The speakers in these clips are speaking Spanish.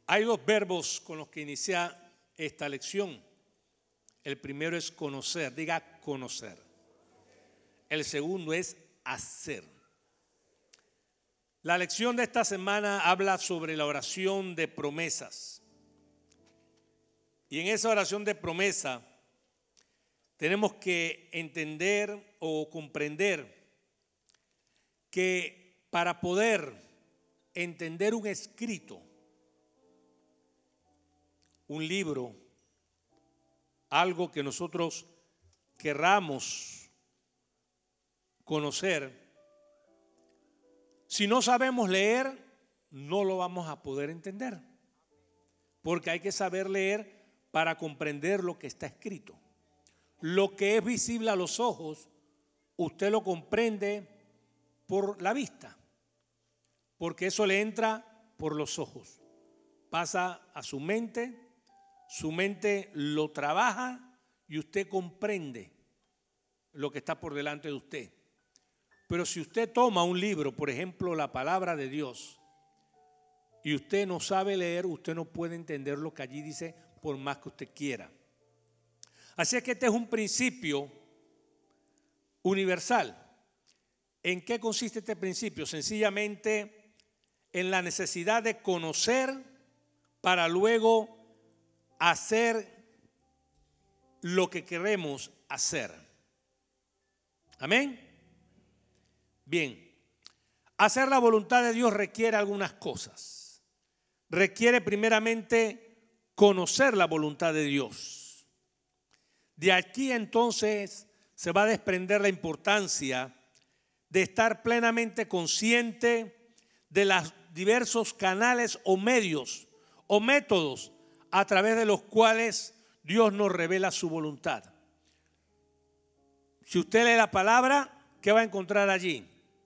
Hay dos verbos con los que inicia esta lección. El primero es conocer, diga conocer. El segundo es hacer. La lección de esta semana habla sobre la oración de promesas. Y en esa oración de promesa tenemos que entender o comprender que para poder entender un escrito, un libro, algo que nosotros querramos conocer, si no sabemos leer, no lo vamos a poder entender, porque hay que saber leer para comprender lo que está escrito. Lo que es visible a los ojos, usted lo comprende por la vista, porque eso le entra por los ojos, pasa a su mente lo trabaja y usted comprende lo que está por delante de usted. Pero si usted toma un libro, por ejemplo, la palabra de Dios, y usted no sabe leer, usted no puede entender lo que allí dice por más que usted quiera. Así es que este es un principio universal. ¿En qué consiste este principio? Sencillamente en la necesidad de conocer para luego hacer lo que queremos hacer. Amén. Bien, hacer la voluntad de Dios requiere algunas cosas. Requiere primeramente conocer la voluntad de Dios. De aquí entonces se va a desprender la importancia de estar plenamente consciente de los diversos canales o medios o métodos a través de los cuales Dios nos revela su voluntad. Si usted lee la palabra, ¿qué va a encontrar allí?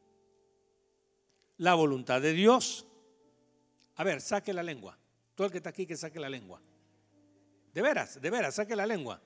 La voluntad de Dios. A ver, saque la lengua. Todo el que está aquí que saque la lengua. De veras, saque la lengua.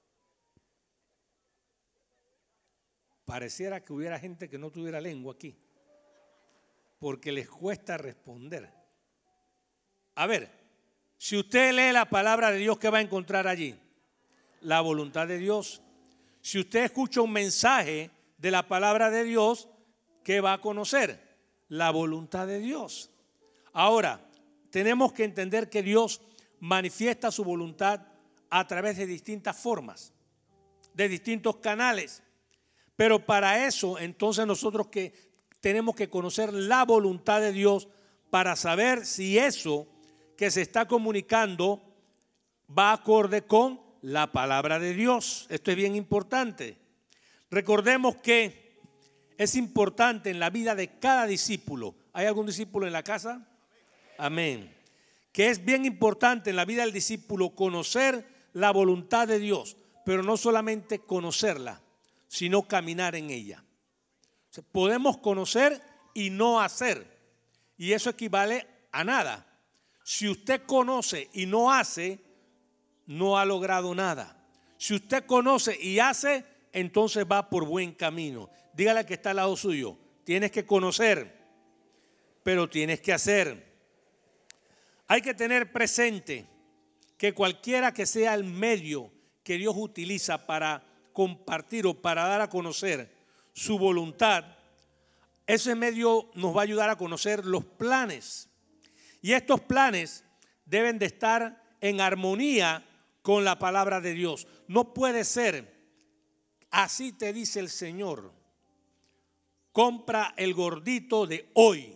Pareciera que hubiera gente que no tuviera lengua aquí, porque les cuesta responder. A ver, si usted lee la palabra de Dios, ¿qué va a encontrar allí? La voluntad de Dios. Si usted escucha un mensaje de la palabra de Dios, ¿qué va a conocer? La voluntad de Dios. Ahora, tenemos que entender que Dios manifiesta su voluntad a través de distintas formas, de distintos canales. Pero para eso, entonces nosotros que tenemos que conocer la voluntad de Dios para saber si eso que se está comunicando va acorde con la palabra de Dios. Esto es bien importante. Recordemos que es importante en la vida de cada discípulo. ¿Hay algún discípulo en la casa? Amén. Que es bien importante en la vida del discípulo conocer la voluntad de Dios, pero no solamente conocerla, sino caminar en ella. O sea, podemos conocer y no hacer, y eso equivale a nada. Si usted conoce y no hace, no ha logrado nada. Si usted conoce y hace, entonces va por buen camino. Dígale al que está al lado suyo, tienes que conocer, pero tienes que hacer. Hay que tener presente que cualquiera que sea el medio que Dios utiliza para compartir o para dar a conocer su voluntad, ese medio nos va a ayudar a conocer los planes. Y estos planes deben de estar en armonía con la palabra de Dios. No puede ser, así te dice el Señor, compra el gordito de hoy.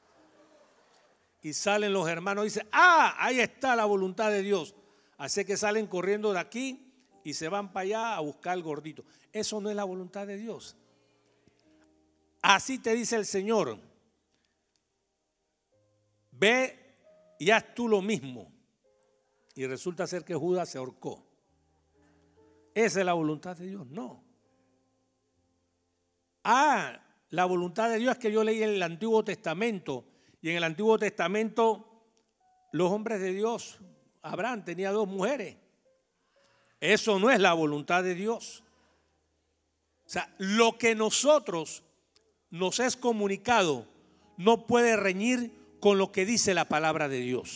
Y salen los hermanos y dicen, ahí está la voluntad de Dios. Así que salen corriendo de aquí y se van para allá a buscar el gordito. Eso no es la voluntad de Dios. Así te dice el Señor. Ve y haz tú lo mismo. Y resulta ser que Judas se ahorcó. ¿Esa es la voluntad de Dios? No. La voluntad de Dios es que yo leí en el Antiguo Testamento. Y en el Antiguo Testamento los hombres de Dios, Abraham tenía 2 mujeres. Eso no es la voluntad de Dios. O sea, lo que nosotros nos es comunicado no puede reñir con lo que dice la palabra de Dios.